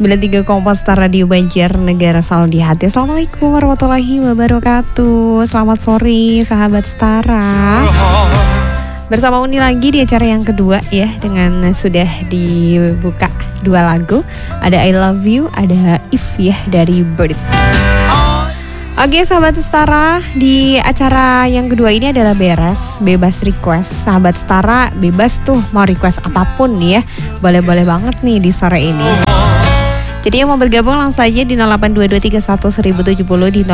93 Kompas Radio Banjarnegara selalu di hati. Assalamualaikum warahmatullahi wabarakatuh. Selamat sore sahabat Setara. Bersama Uni lagi di acara yang kedua ya, dengan sudah dibuka 2 lagu. Ada I Love You, ada If ya dari Bird. Oke sahabat Setara, di acara yang kedua ini adalah bebas request. Sahabat Setara bebas tuh mau request apapun nih ya. Boleh-boleh banget nih di sore ini. Jadi yang mau bergabung langsung aja di 0822311070, di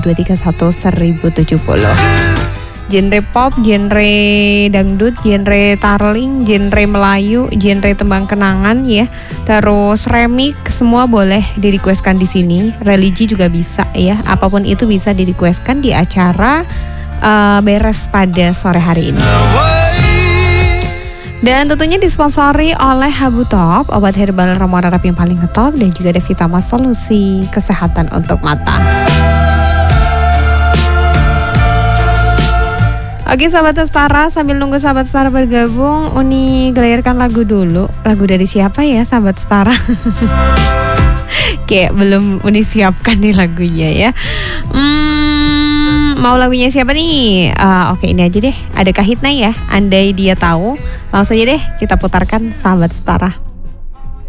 0822311070. Genre pop, genre dangdut, genre tarling, genre Melayu, genre tembang kenangan ya. Terus remix semua boleh di-requestkan di sini. Religi juga bisa ya. Apapun itu bisa di-requestkan di acara beres pada sore hari ini. Dan tentunya disponsori oleh Habu Top, obat herbal ramuan Arab yang paling ngetop, dan juga ada Vitama solusi kesehatan untuk mata. Oke sahabat Setara, sambil nunggu sahabat Setara bergabung, Uni gelayarkan lagu dulu. Lagu dari siapa ya sahabat Setara? Kayak belum Uni siapkan nih lagunya ya. Mau lagunya siapa nih? Oke ini aja deh, ada Kahitna ya, Andai Dia Tahu. Langsung aja deh kita putarkan sahabat Setara.